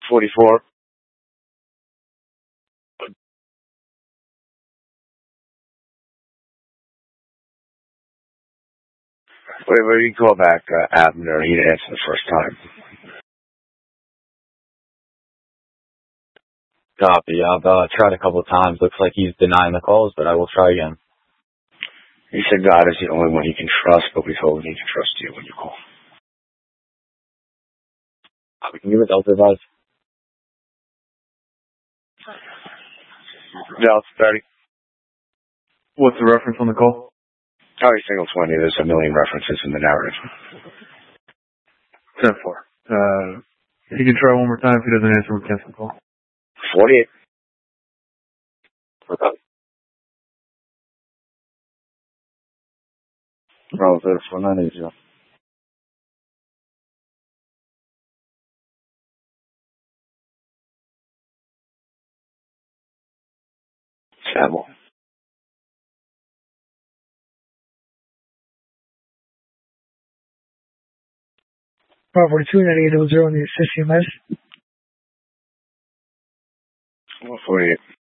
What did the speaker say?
44. Wait, you can call back Abner. He didn't answer the first time. Copy. I've tried a couple of times. Looks like he's denying the calls, but I will try again. He said God is the only one he can trust, but we told him he can trust you when you call. We can give it Delta advice. Delta 30. What's the reference on the call? Harry Single 20. There's a million references in the narrative. 10-4. He can try one more time. If he doesn't answer, we'll cancel the call. 48. Bravo, 4980. Samuel. Bravo 42, 9800 on the CCMS. 48.